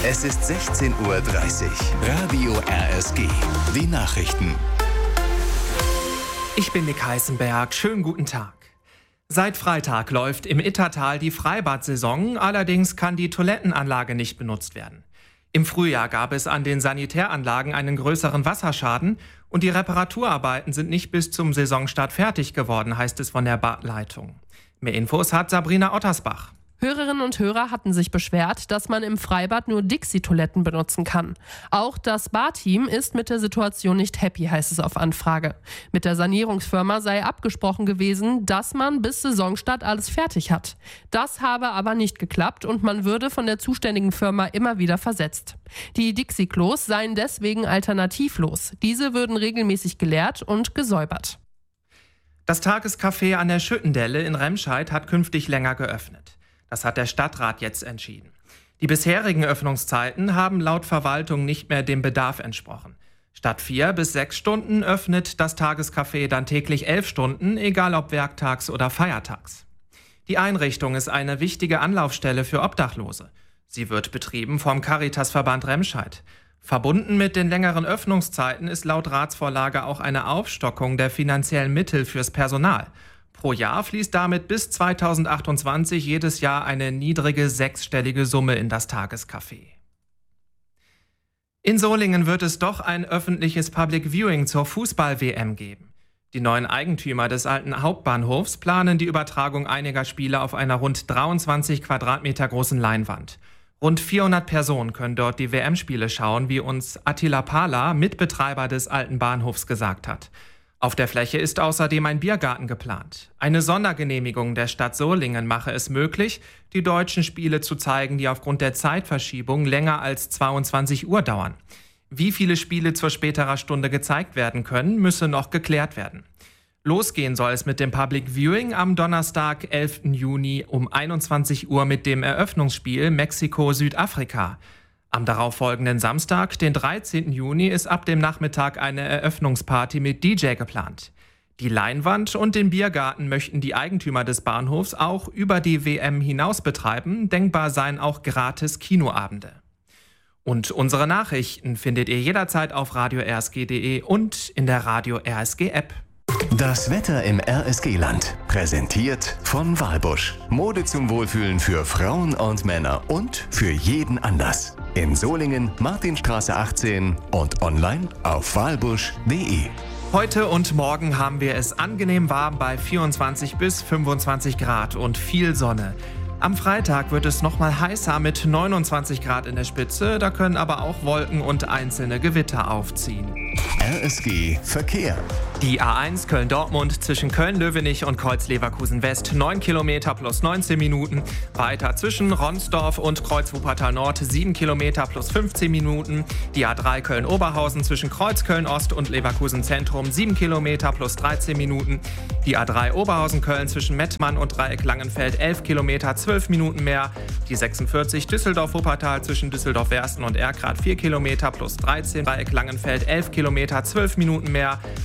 Es ist 16:30 Uhr. Radio RSG. Die Nachrichten. Ich bin Nick Heißenberg. Schönen guten Tag. Seit Freitag läuft im Ittertal die Freibad-Saison, allerdings kann die Toilettenanlage nicht benutzt werden. Im Frühjahr gab es an den Sanitäranlagen einen größeren Wasserschaden und die Reparaturarbeiten sind nicht bis zum Saisonstart fertig geworden, heißt es von der Badleitung. Mehr Infos hat Sabrina Ottersbach. Hörerinnen und Hörer hatten sich beschwert, dass man im Freibad nur Dixie-Toiletten benutzen kann. Auch das Barteam ist mit der Situation nicht happy, heißt es auf Anfrage. Mit der Sanierungsfirma sei abgesprochen gewesen, dass man bis Saisonstart alles fertig hat. Das habe aber nicht geklappt und man würde von der zuständigen Firma immer wieder versetzt. Die Dixie-Klos seien deswegen alternativlos. Diese würden regelmäßig geleert und gesäubert. Das Tagescafé an der Schüttendelle in Remscheid hat künftig länger geöffnet. Das hat der Stadtrat jetzt entschieden. Die bisherigen Öffnungszeiten haben laut Verwaltung nicht mehr dem Bedarf entsprochen. Statt 4 bis 6 Stunden öffnet das Tagescafé dann täglich 11 Stunden, egal ob werktags oder feiertags. Die Einrichtung ist eine wichtige Anlaufstelle für Obdachlose. Sie wird betrieben vom Caritasverband Remscheid. Verbunden mit den längeren Öffnungszeiten ist laut Ratsvorlage auch eine Aufstockung der finanziellen Mittel fürs Personal. Pro Jahr fließt damit bis 2028 jedes Jahr eine niedrige sechsstellige Summe in das Tagescafé. In Solingen wird es doch ein öffentliches Public Viewing zur Fußball-WM geben. Die neuen Eigentümer des alten Hauptbahnhofs planen die Übertragung einiger Spiele auf einer rund 23 Quadratmeter großen Leinwand. Rund 400 Personen können dort die WM-Spiele schauen, wie uns Attila Pala, Mitbetreiber des alten Bahnhofs, gesagt hat. Auf der Fläche ist außerdem ein Biergarten geplant. Eine Sondergenehmigung der Stadt Solingen mache es möglich, die deutschen Spiele zu zeigen, die aufgrund der Zeitverschiebung länger als 22 Uhr dauern. Wie viele Spiele zur späterer Stunde gezeigt werden können, müsse noch geklärt werden. Losgehen soll es mit dem Public Viewing am Donnerstag, 11. Juni um 21 Uhr mit dem Eröffnungsspiel Mexiko-Südafrika. Am darauffolgenden Samstag, den 13. Juni, ist ab dem Nachmittag eine Eröffnungsparty mit DJ geplant. Die Leinwand und den Biergarten möchten die Eigentümer des Bahnhofs auch über die WM hinaus betreiben. Denkbar seien auch gratis Kinoabende. Und unsere Nachrichten findet ihr jederzeit auf radio-rsg.de und in der Radio RSG App. Das Wetter im RSG-Land. Präsentiert von Walbusch. Mode zum Wohlfühlen für Frauen und Männer und für jeden Anlass. In Solingen, Martinstraße 18 und online auf walbusch.de. Heute und morgen haben wir es angenehm warm bei 24 bis 25 Grad und viel Sonne. Am Freitag wird es nochmal heißer mit 29 Grad in der Spitze, da können aber auch Wolken und einzelne Gewitter aufziehen. RSG Verkehr. Die A1 Köln-Dortmund zwischen Köln-Löwenich und Kreuz-Leverkusen West 9 Kilometer plus 19 Minuten. Weiter zwischen Ronsdorf und Kreuz-Wuppertal-Nord 7 Kilometer plus 15 Minuten. Die A3 Köln-Oberhausen zwischen Kreuz-Köln-Ost und Leverkusen-Zentrum 7 Kilometer plus 13 Minuten. Die A3 Oberhausen-Köln zwischen Mettmann und Dreieck-Langenfeld 11 Kilometer 12 Minuten mehr. Die 46 Düsseldorf-Wuppertal zwischen Düsseldorf-Wersten und Erkrath 4 Kilometer plus 13. Dreieck-Langenfeld 11 Kilometer 12 Minuten mehr.